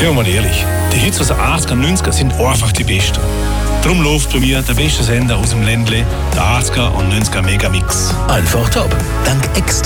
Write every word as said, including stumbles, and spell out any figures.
Sind wir mal ehrlich, die Hits aus den achtziger und neunziger sind einfach die besten. Darum läuft bei mir der beste Sender aus dem Ländle, der achtziger und neunziger Megamix. Einfach top. Dank extra